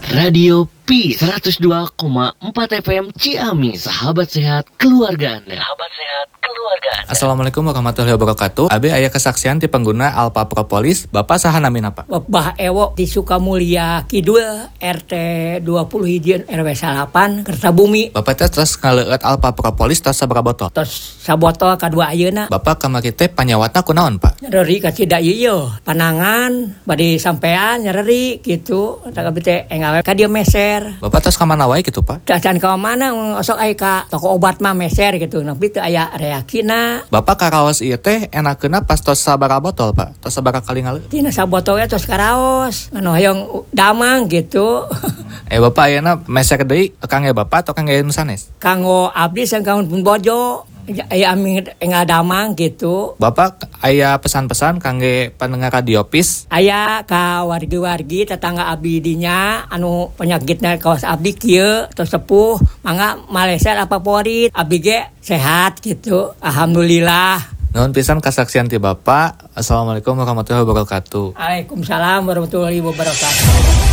Radio P 102,4 FM Ciamis, sahabat sehat keluarga Anda. Assalamualaikum warahmatullahi wabarakatuh. Abi aya kesaksian ti pengguna Alpha Propolis. Bapak saha namin apa? Bapak Ewo di Sukamulya Kidul RT 20 hijieun RW 8 Kertabumi. Bapak teh terus ngaleut Alpha Propolis tos sabaraha botol? Tos sabotol kadua ayeuna. Bapak kamari teh panyawatna kunaon, Pak? Nyeri ka cida ieu panangan bade sampean nyeri gitu. Tak abi teh engawe ka dieu meser. Bapak tos ka mana wae gitu, Pak? Can ka mana osok aya ka toko obat mah meser gitu. Tapi teu aya reaksina. Bapak karaos ieu teh enakeuna pas tos sabaraha botol, Pak? Tos sabaraha kali ngaleut? Tina sabotolnya tos karaos. Anu hayang damang gitu. Bapak ayeuna meser deui kangge Bapak atau kangge nu sanes? Kanggo abdi sang kaun pun bojo. Aya ami enggak damang gitu. Bapak aya pesan-pesan kangge pendengar Radio Pis? Aya ka wargi-wargi tetangga abdi dinya anu penyakitna kaos abdi kieu tos sepuh mangga Malaysia apa favorit abdi ge sehat gitu. Alhamdulillah. Nuhun pisan kasaksian ti Bapak. Assalamualaikum warahmatullahi wabarakatuh. Waalaikumsalam warahmatullahi wabarakatuh.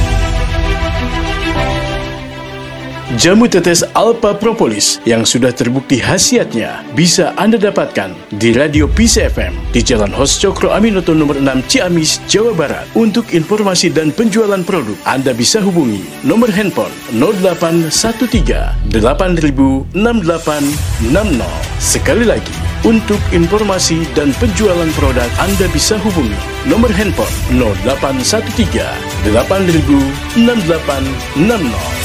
Jamu tetes Alpha Propolis yang sudah terbukti khasiatnya bisa Anda dapatkan di Radio Peace FM di Jalan Hos Cokro Aminoto nomor 6 Ciamis, Jawa Barat. Untuk informasi dan penjualan produk, Anda bisa hubungi nomor handphone 0813 8000 6860. Sekali lagi, untuk informasi dan penjualan produk, Anda bisa hubungi nomor handphone 0813 8000 6860.